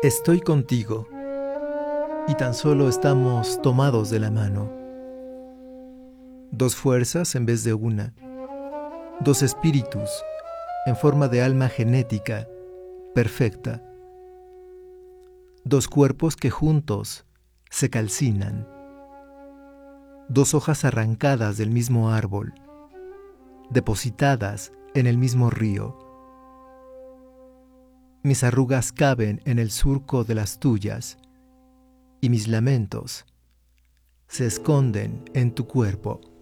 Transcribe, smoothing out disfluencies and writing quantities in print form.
Estoy contigo, y tan solo estamos tomados de la mano. Dos fuerzas en vez de una, dos espíritus en forma de alma genética perfecta, dos cuerpos que juntos se calcinan, dos hojas arrancadas del mismo árbol, depositadas en el mismo río. Mis arrugas caben en el surco de las tuyas, y mis lamentos se esconden en tu cuerpo.